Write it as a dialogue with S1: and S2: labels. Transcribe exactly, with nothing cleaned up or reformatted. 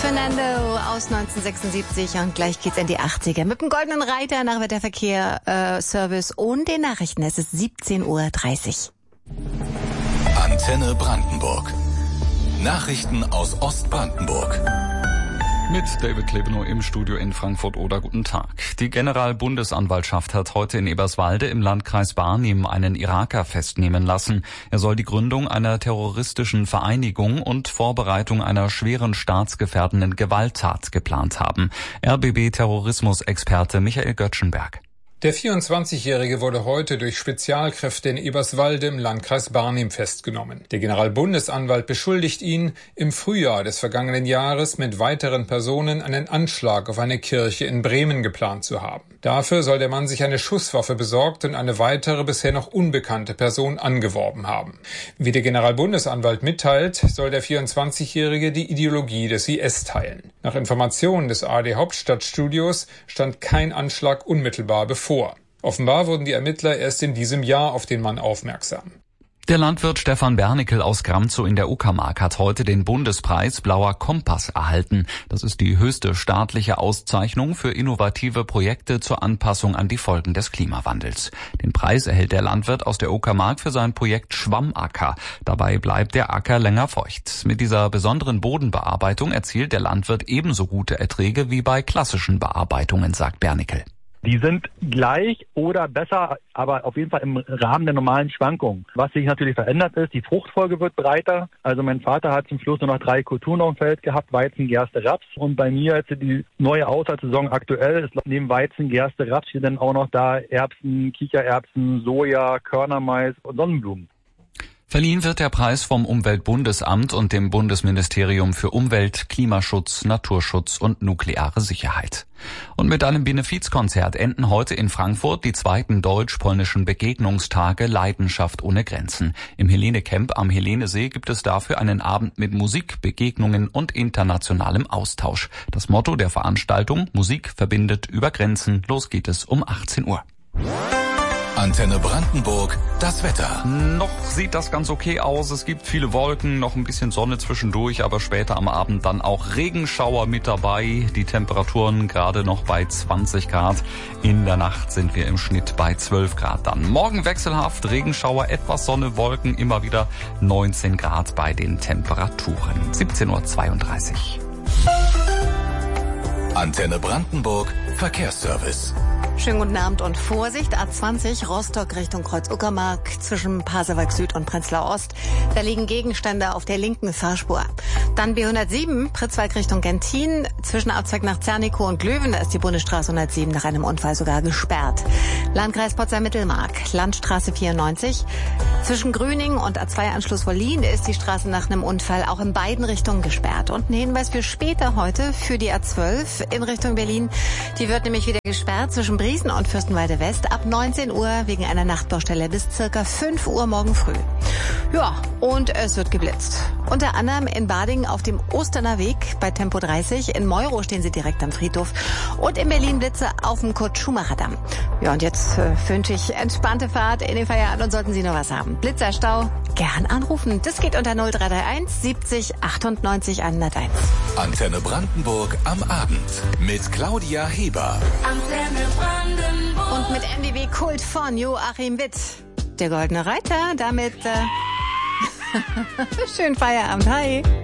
S1: Fernando aus neunzehnhundertsechsundsiebzig und gleich geht's in die achtziger mit dem Goldenen Reiter nach Wetterverkehr, äh, Service und den Nachrichten. Es ist siebzehn Uhr dreißig.
S2: Antenne Brandenburg. Nachrichten aus Ostbrandenburg.
S3: Mit David Klebenow im Studio in Frankfurt-Oder. Guten Tag. Die Generalbundesanwaltschaft hat heute in Eberswalde im Landkreis Barnim einen Iraker festnehmen lassen. Er soll die Gründung einer terroristischen Vereinigung und Vorbereitung einer schweren staatsgefährdenden Gewalttat geplant haben. R B B-Terrorismusexperte Michael Göttschenberg.
S4: Der vierundzwanzigjährige wurde heute durch Spezialkräfte in Eberswalde im Landkreis Barnim festgenommen. Der Generalbundesanwalt beschuldigt ihn, im Frühjahr des vergangenen Jahres mit weiteren Personen einen Anschlag auf eine Kirche in Bremen geplant zu haben. Dafür soll der Mann sich eine Schusswaffe besorgt und eine weitere bisher noch unbekannte Person angeworben haben. Wie der Generalbundesanwalt mitteilt, soll der vierundzwanzigjährige die Ideologie des I S teilen. Nach Informationen des A R D-Hauptstadtstudios stand kein Anschlag unmittelbar bevor. Offenbar wurden die Ermittler erst in diesem Jahr auf den Mann aufmerksam.
S3: Der Landwirt Stefan Bernickel aus Gramzow in der Uckermark hat heute den Bundespreis Blauer Kompass erhalten. Das ist die höchste staatliche Auszeichnung für innovative Projekte zur Anpassung an die Folgen des Klimawandels. Den Preis erhält der Landwirt aus der Uckermark für sein Projekt Schwammacker. Dabei bleibt der Acker länger feucht. Mit dieser besonderen Bodenbearbeitung erzielt der Landwirt ebenso gute Erträge wie bei klassischen Bearbeitungen, sagt Bernickel.
S5: Die sind gleich oder besser, aber auf jeden Fall im Rahmen der normalen Schwankungen. Was sich natürlich verändert ist, die Fruchtfolge wird breiter. Also mein Vater hat zum Schluss nur noch drei Kulturen auf dem Feld gehabt, Weizen, Gerste, Raps. Und bei mir jetzt die neue Haushaltssaison aktuell ist neben Weizen, Gerste, Raps hier dann auch noch da Erbsen, Kichererbsen, Soja, Körnermais und Sonnenblumen.
S3: Verliehen wird der Preis vom Umweltbundesamt und dem Bundesministerium für Umwelt, Klimaschutz, Naturschutz und nukleare Sicherheit. Und mit einem Benefizkonzert enden heute in Frankfurt die zweiten deutsch-polnischen Begegnungstage Leidenschaft ohne Grenzen. Im Helene-Camp am Helenesee gibt es dafür einen Abend mit Musik, Begegnungen und internationalem Austausch. Das Motto der Veranstaltung: Musik verbindet über Grenzen. Los geht es um achtzehn Uhr.
S2: Antenne Brandenburg, das Wetter.
S3: Noch sieht das ganz okay aus. Es gibt viele Wolken, noch ein bisschen Sonne zwischendurch, aber später am Abend dann auch Regenschauer mit dabei. Die Temperaturen gerade noch bei zwanzig Grad. In der Nacht sind wir im Schnitt bei zwölf Grad dann. Morgen wechselhaft, Regenschauer, etwas Sonne, Wolken, immer wieder neunzehn Grad bei den Temperaturen. siebzehn Uhr zweiunddreißig.
S2: Antenne Brandenburg, Verkehrsservice.
S1: Schönen guten Abend und Vorsicht, A zwanzig Rostock Richtung Kreuz-Uckermark zwischen Pasewalk Süd und Prenzlau Ost. Da liegen Gegenstände auf der linken Fahrspur. Dann B hundertsieben Pritzwalk Richtung Gentin zwischen Abzweig nach Zernikow und Glöwen. Da ist die Bundesstraße hundertsieben nach einem Unfall sogar gesperrt. Landkreis Potsdam-Mittelmark, Landstraße vierundneunzig. Zwischen Grüning und A zwei Anschluss Wollin ist die Straße nach einem Unfall auch in beiden Richtungen gesperrt. Und ein Hinweis für später heute für die A zwölf in Richtung Berlin. Die wird nämlich wieder gesperrt zwischen Briesen und Fürstenwalde West ab neunzehn Uhr wegen einer Nachtbaustelle bis circa fünf Uhr morgen früh. Ja, und es wird geblitzt. Unter anderem in Bading auf dem Osterner Weg bei Tempo dreißig. In Meuro stehen sie direkt am Friedhof. Und in Berlin Blitze auf dem Kurt-Schumacher-Damm. Ja, und jetzt äh, wünsche ich entspannte Fahrt in den Feierabend und sollten Sie noch was haben. Blitzerstau, gern anrufen. Das geht unter null drei drei eins siebzig achtundneunzig hunderteins.
S2: Antenne Brandenburg am Abend mit Claudia Heber.
S1: Antenne Brandenburg. Und mit M D W Kult von Joachim Witt. Der Goldene Reiter, damit äh, schönen Feierabend. Hi.